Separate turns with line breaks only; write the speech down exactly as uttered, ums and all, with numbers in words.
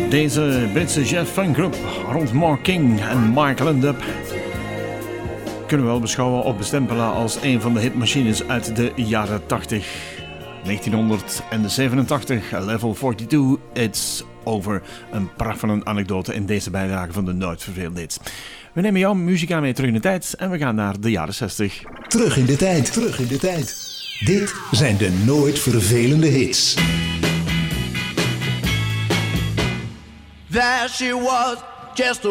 Deze Britse jazz-funkgroep rond Mark King en Michael Lindup kunnen we wel beschouwen of bestempelen als een van de hitmachines uit de jaren tachtig. negentienhonderdzevenentachtig, Level tweeënveertig, It's Over. Een pracht van een anekdote in deze bijdrage van de Nooit Verveelde Hits. We nemen jouw muzika mee terug in de tijd en we gaan naar de jaren zestig.
Terug in de tijd, terug in de tijd. Dit zijn de Nooit Vervelende Hits.
There she was, just a